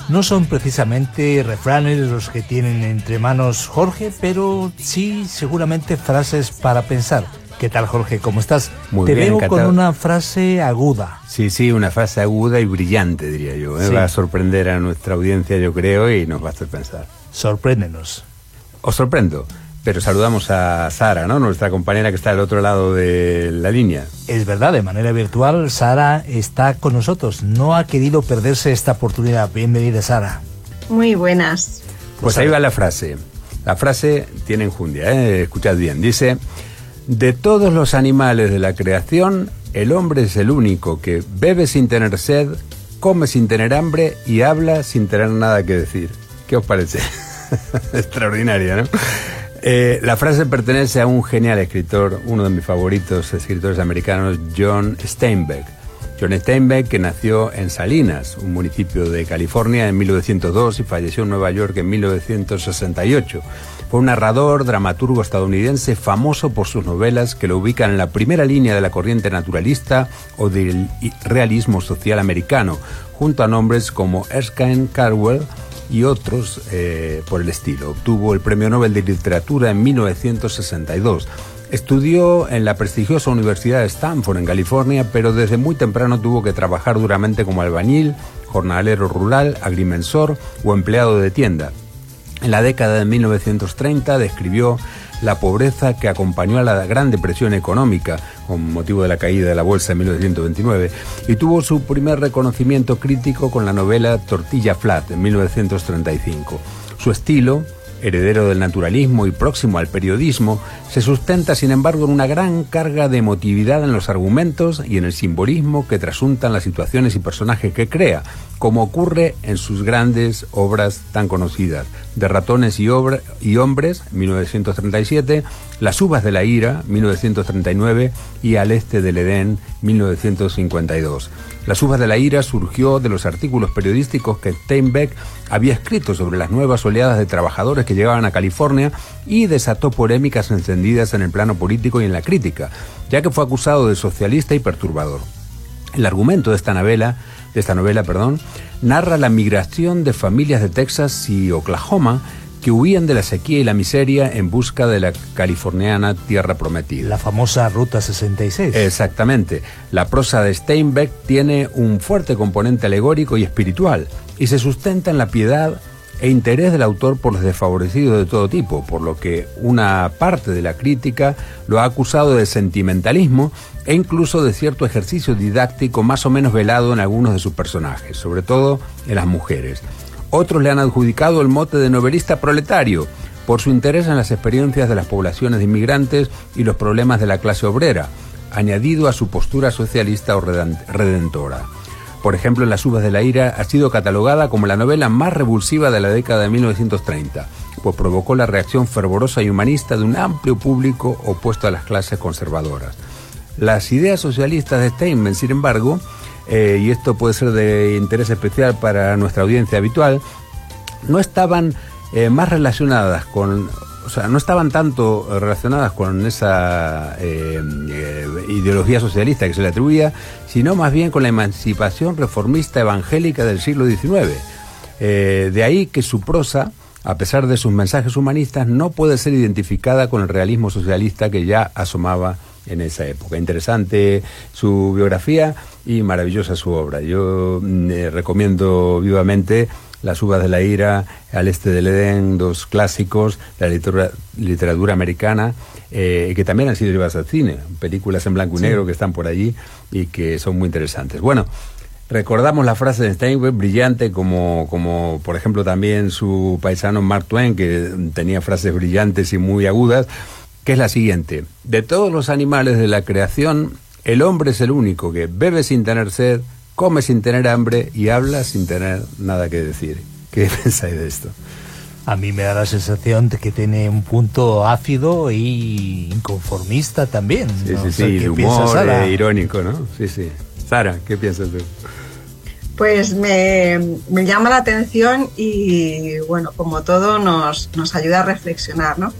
No son precisamente refranes los que tienen entre manos Jorge, pero sí seguramente frases para pensar. ¿Qué tal, Jorge? ¿Cómo estás? Muy Te bien, veo encantado. con una frase aguda. Sí, una frase aguda y brillante, diría yo. Sí. Va a sorprender a nuestra audiencia, yo creo, y nos va a hacer pensar. Sorpréndenos. Os sorprendo, pero saludamos a Sara, ¿no? Nuestra compañera que está al otro lado de la línea. Es verdad, de manera virtual, Sara está con nosotros. No ha querido perderse esta oportunidad. Bienvenida, Sara. Muy buenas. Pues ahí va la frase. La frase tiene enjundia, escuchad bien. Dice: de todos los animales de la creación, el hombre es el único que bebe sin tener sed, come sin tener hambre y habla sin tener nada que decir. ¿Qué os parece? Extraordinaria, ¿no? La frase pertenece a un genial escritor, uno de mis favoritos escritores americanos, John Steinbeck. John Steinbeck, que nació en Salinas, un municipio de California, en 1902 y falleció en Nueva York en 1968. Fue un narrador, dramaturgo estadounidense famoso por sus novelas que lo ubican en la primera línea de la corriente naturalista o del realismo social americano, junto a nombres como Erskine Caldwell y otros por el estilo. Obtuvo el Premio Nobel de Literatura en 1962. Estudió en la prestigiosa Universidad de Stanford, en California, pero desde muy temprano tuvo que trabajar duramente como albañil, jornalero rural, agrimensor o empleado de tienda. En la década de 1930 describió la pobreza que acompañó a la Gran Depresión económica con motivo de la caída de la bolsa en 1929 y tuvo su primer reconocimiento crítico con la novela Tortilla Flat en 1935. Su estilo, heredero del naturalismo y próximo al periodismo, se sustenta sin embargo en una gran carga de emotividad en los argumentos y en el simbolismo que trasuntan las situaciones y personajes que crea, como ocurre en sus grandes obras tan conocidas: De ratones y hombres, 1937, Las uvas de la ira, 1939 y Al este del Edén, 1952. Las uvas de la ira surgió de los artículos periodísticos que Steinbeck había escrito sobre las nuevas oleadas de trabajadores que llegaban a California y desató polémicas encendidas en el plano político y en la crítica, ya que fue acusado de socialista y perturbador. El argumento de esta novela, narra la migración de familias de Texas y Oklahoma que huían de la sequía y la miseria en busca de la californiana tierra prometida. La famosa Ruta 66. Exactamente. La prosa de Steinbeck tiene un fuerte componente alegórico y espiritual y se sustenta en la piedad e interés del autor por los desfavorecidos de todo tipo, por lo que una parte de la crítica lo ha acusado de sentimentalismo e incluso de cierto ejercicio didáctico más o menos velado en algunos de sus personajes, sobre todo en las mujeres. Otros le han adjudicado el mote de novelista proletario por su interés en las experiencias de las poblaciones de inmigrantes y los problemas de la clase obrera, añadido a su postura socialista o redentora. Por ejemplo, en Las uvas de la ira ha sido catalogada como la novela más revulsiva de la década de 1930, pues provocó la reacción fervorosa y humanista de un amplio público opuesto a las clases conservadoras. Las ideas socialistas de Steinbeck, sin embargo, y esto puede ser de interés especial para nuestra audiencia habitual, no estaban más relacionadas con... no estaban tanto relacionadas con esa ideología socialista que se le atribuía, sino más bien con la emancipación reformista evangélica del siglo XIX. De ahí que su prosa, a pesar de sus mensajes humanistas, no puede ser identificada con el realismo socialista que ya asomaba en esa época. Interesante su biografía y maravillosa su obra. Yo recomiendo vivamente Las uvas de la ira, Al este del Edén, dos clásicos de la literatura americana, que también han sido llevadas al cine, películas en blanco y negro que están por allí y que son muy interesantes. Bueno, recordamos la frase de Steinbeck, brillante, como por ejemplo también su paisano Mark Twain, que tenía frases brillantes y muy agudas, que es la siguiente: de todos los animales de la creación, el hombre es el único que bebe sin tener sed, come sin tener hambre y habla sin tener nada que decir. ¿Qué pensáis de esto? A mí me da la sensación de que tiene un punto ácido y inconformista también, ¿no? Sí, de humor irónico, ¿no? Sí. Sara, ¿qué piensas tú? Pues me llama la atención y, bueno, como todo, nos ayuda a reflexionar, ¿no?